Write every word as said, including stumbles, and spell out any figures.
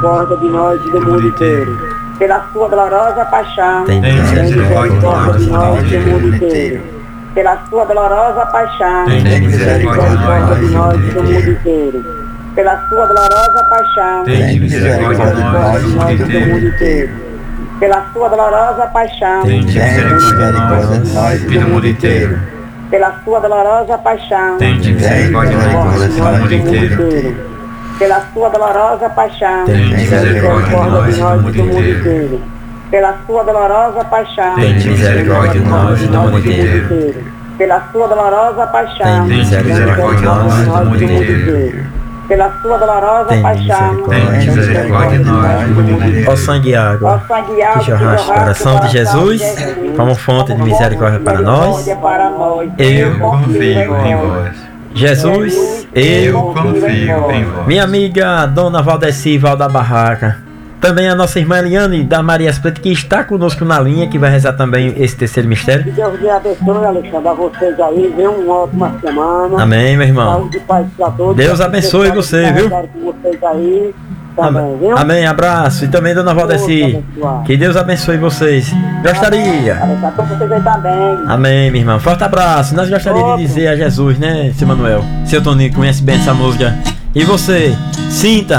misericórdia de nós e do mundo inteiro. Pela sua gloriosa paixão, Tem misericórdia de nós e do mundo inteiro. Pela sua gloriosa paixão, Tem misericórdia de nós e do mundo inteiro. Pela sua gloriosa paixão, Tem misericórdia de nós e do mundo inteiro. Pela sua gloriosa paixão, Tem misericórdia de nós e do mundo inteiro. pela sua gloriosa paixão, Tem misericórdia de nós e do mundo inteiro. pela sua gloriosa paixão, Tem misericórdia de nós e do mundo inteiro. pela sua gloriosa paixão, Tem misericórdia de nós e do mundo inteiro. pela sua gloriosa paixão, Tem misericórdia de nós e do mundo inteiro. pela sua gloriosa Tem paixão, Tem misericórdia de nós e do mundo inteiro. Ó sangue e ó água, sangue e água que jorraste o coração de Jesus, como fonte de misericórdia para nós, para nós. eu confio em vós. Jesus, Eu eu, confio em vós. minha amiga Dona Valdeci Val da Barraca, também a nossa irmã Eliane da Maria Split, que está conosco na linha, que vai rezar também esse terceiro mistério. Que Deus lhe abençoe, Alexandre, a vocês aí, venham uma ótima semana. Amém, meu irmão. Saúde e paz pra todos. Deus abençoe você, viu? Com vocês aí, também, viu? Amém, abraço. E também Dona Valdeci, que Deus abençoe vocês. Gostaria. Para todos vocês aí também. Amém, minha irmã. Forte abraço. Nós gostaríamos de dizer a Jesus, né, seu Manuel? Seu Toninho conhece bem essa música. E você, sinta